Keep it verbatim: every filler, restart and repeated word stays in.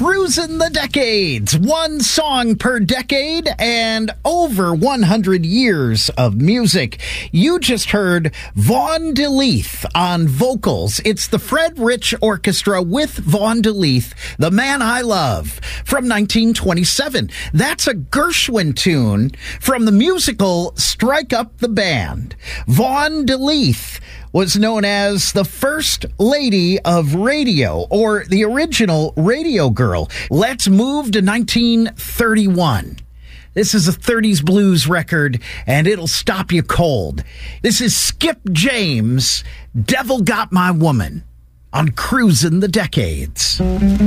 Cruising the Decades, one song per decade and over one hundred years of music. You just heard Vaughn DeLeath on vocals. It's the Fred Rich Orchestra with Vaughn DeLeath, The Man I Love, from nineteen twenty-seven. That's a Gershwin tune from the musical Strike Up the Band. Vaughn DeLeath was known as the First Lady of Radio, or the original Radio Girl. Let's move to nineteen thirty-one. This is a thirties blues record, and it'll stop you cold. This is Skip James, Devil Got My Woman, on Cruising the Decades.